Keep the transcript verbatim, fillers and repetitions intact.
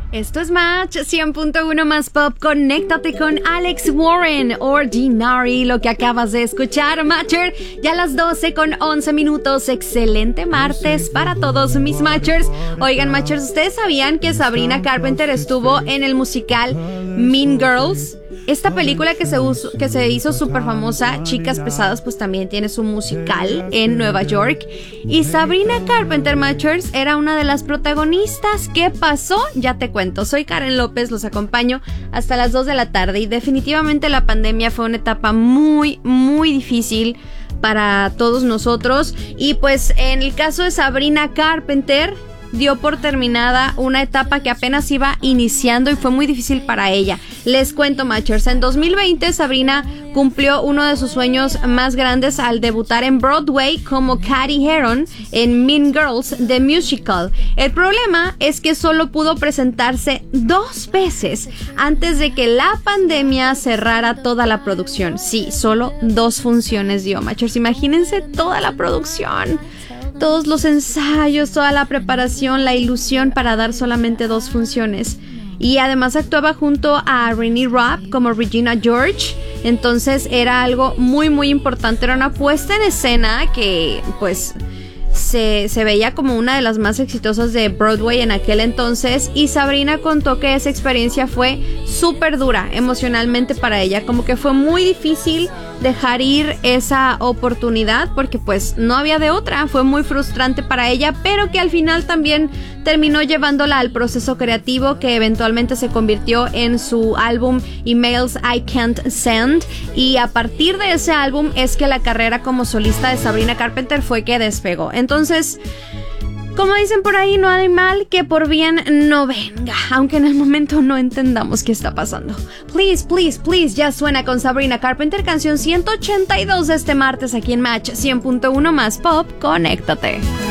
Esto es Match cien punto uno más Pop. Conéctate con Alex Warren, Ordinary, lo que acabas de escuchar, Matcher. Ya a las doce con once minutos. Excelente martes para todos mis Matchers. Oigan, Matchers, ¿ustedes sabían que Sabrina Carpenter estuvo en el musical Mean Girls? Esta película que se, uso, que se hizo súper famosa, Chicas Pesadas, pues también tiene su musical en Nueva York. Y Sabrina Carpenter, Matchers, era una de las protagonistas. ¿Qué pasó? Ya te cuento. Soy Karen López, los acompaño hasta las dos de la tarde. Y definitivamente la pandemia fue una etapa muy, muy difícil para todos nosotros. Y pues en el caso de Sabrina Carpenter, dio por terminada una etapa que apenas iba iniciando y fue muy difícil para ella. Les cuento, Matchers, en dos mil veinte Sabrina cumplió uno de sus sueños más grandes al debutar en Broadway como Cady Heron en Mean Girls, The Musical. El problema es que solo pudo presentarse dos veces antes de que la pandemia cerrara toda la producción. Sí, solo dos funciones dio, Matchers. Imagínense toda la producción, todos los ensayos, toda la preparación, la ilusión para dar solamente dos funciones. Y además actuaba junto a Renee Rapp como Regina George. Entonces era algo muy muy importante. Era una puesta en escena que pues se, se veía como una de las más exitosas de Broadway en aquel entonces. Y Sabrina contó que esa experiencia fue súper dura emocionalmente para ella. Como que fue muy difícil dejar ir esa oportunidad porque pues no había de otra. Fue muy frustrante para ella, pero que al final también terminó llevándola al proceso creativo que eventualmente se convirtió en su álbum Emails I Can't Send. Y a partir de ese álbum es que la carrera como solista de Sabrina Carpenter fue que despegó. Entonces, como dicen por ahí, no hay mal que por bien no venga, aunque en el momento no entendamos qué está pasando. Please, please, please, ya suena con Sabrina Carpenter, canción ciento ochenta y dos de este martes aquí en Match cien punto uno más Pop. Conéctate.